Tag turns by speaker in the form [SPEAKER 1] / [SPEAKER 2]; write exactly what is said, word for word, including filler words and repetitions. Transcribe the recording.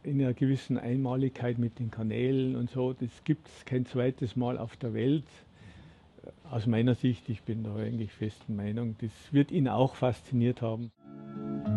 [SPEAKER 1] in einer gewissen Einmaligkeit mit den Kanälen und so. Das gibt es kein zweites Mal auf der Welt. Aus meiner Sicht, ich bin da eigentlich festen Meinung, das wird ihn auch fasziniert haben.